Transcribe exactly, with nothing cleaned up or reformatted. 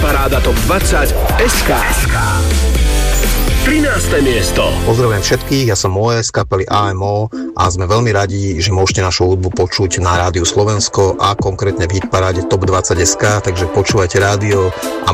Hitparáda Top dvadsať es ká. trináste miesto. Pozdravujem všetkých, ja som Moe z kapely á em ó a sme veľmi radi, že môžete našu hudbu počuť na Rádiu Slovensko a konkrétne v Hitparáde Top dvadsať es ká, takže počúvajte rádio a